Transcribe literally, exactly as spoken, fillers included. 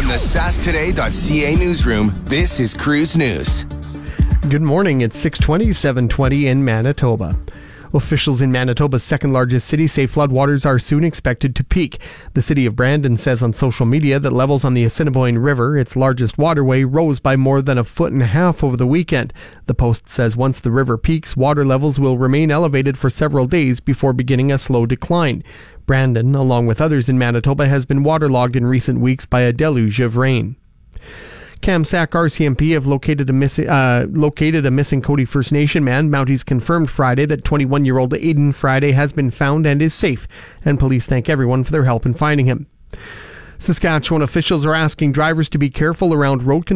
From the sask today dot c a newsroom, this is Cruise News. Good morning. It's six twenty, seven twenty in Manitoba. Officials in Manitoba's second largest city say floodwaters are soon expected to peak. The city of Brandon says on social media that levels on the Assiniboine River, its largest waterway, rose by more than a foot and a half over the weekend. The Post says once the river peaks, water levels will remain elevated for several days before beginning a slow decline. Brandon, along with others in Manitoba, has been waterlogged in recent weeks by a deluge of rain. Kamsack R C M P have located a, missi- uh, located a missing Cody First Nation man. Mounties confirmed Friday that twenty-one-year-old Aiden Friday has been found and is safe, and police thank everyone for their help in finding him. Saskatchewan officials are asking drivers to be careful around road